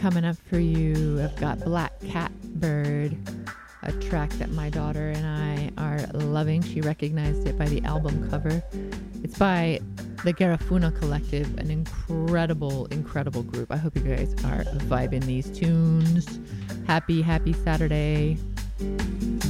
Coming up for you, I've got Black Cat Bird, a track that my daughter and I are loving. She recognized it by the album cover. It's by the Garifuna Collective, an incredible, incredible group. I hope you guys are vibing these tunes. Happy Saturday.